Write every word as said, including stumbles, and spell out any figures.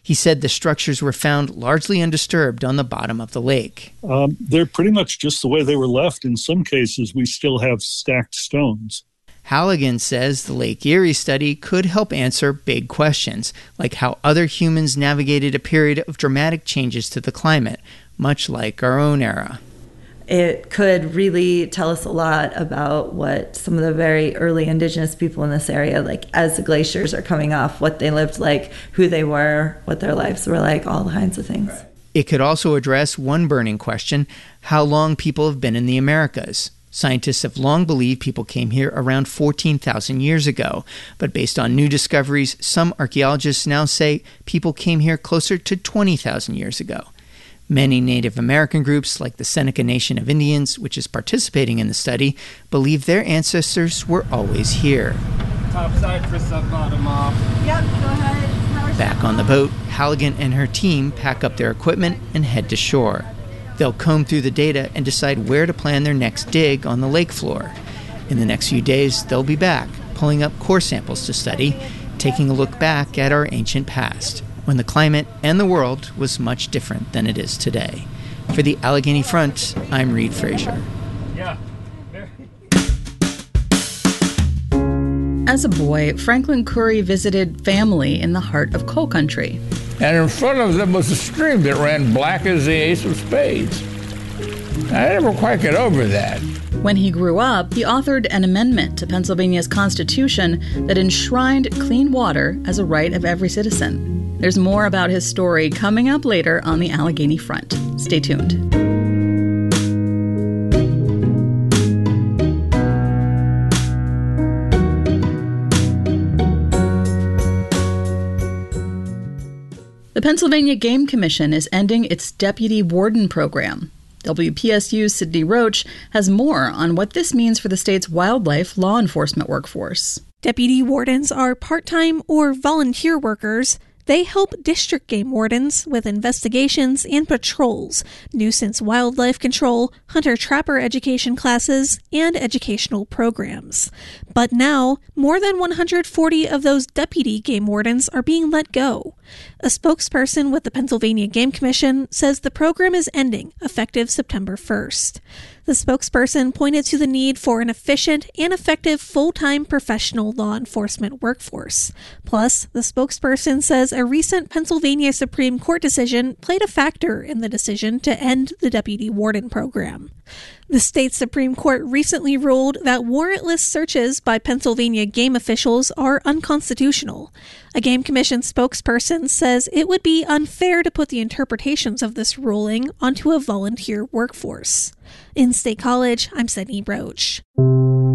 He said the structures were found largely undisturbed on the bottom of the lake. Um, they're pretty much just the way they were left. In some cases, we still have stacked stones. Halligan says the Lake Erie study could help answer big questions, like how other humans navigated a period of dramatic changes to the climate, much like our own era. It could really tell us a lot about what some of the very early indigenous people in this area, like as the glaciers are coming off, what they lived like, who they were, what their lives were like, all kinds of things. It could also address one burning question, how long people have been in the Americas. Scientists have long believed people came here around fourteen thousand years ago, but based on new discoveries, some archaeologists now say people came here closer to twenty thousand years ago. Many Native American groups, like the Seneca Nation of Indians, which is participating in the study, believe their ancestors were always here. Top side for sub bottom off. Yep, go ahead. Power Back on the boat, Halligan and her team pack up their equipment and head to shore. They'll comb through the data and decide where to plan their next dig on the lake floor. In the next few days, they'll be back, pulling up core samples to study, taking a look back at our ancient past, when the climate and the world was much different than it is today. For the Allegheny Front, I'm Reed Frazier. Yeah. As a boy, Franklin Curry visited family in the heart of coal country. And in front of them was a stream that ran black as the ace of spades. I never quite got over that. When he grew up, he authored an amendment to Pennsylvania's Constitution that enshrined clean water as a right of every citizen. There's more about his story coming up later on the Allegheny Front. Stay tuned. The Pennsylvania Game Commission is ending its Deputy Warden program. W P S U's Sydney Roach has more on what this means for the state's wildlife law enforcement workforce. Deputy wardens are part-time or volunteer workers. They help district game wardens with investigations and patrols, nuisance wildlife control, hunter-trapper education classes, and educational programs. But now, more than one hundred forty of those deputy game wardens are being let go. A spokesperson with the Pennsylvania Game Commission says the program is ending effective September first. The spokesperson pointed to the need for an efficient and effective full-time professional law enforcement workforce. Plus, the spokesperson says a recent Pennsylvania Supreme Court decision played a factor in the decision to end the deputy warden program. The state Supreme Court recently ruled that warrantless searches by Pennsylvania game officials are unconstitutional. A Game Commission spokesperson says it would be unfair to put the interpretations of this ruling onto a volunteer workforce. In State College, I'm Sydney Roach.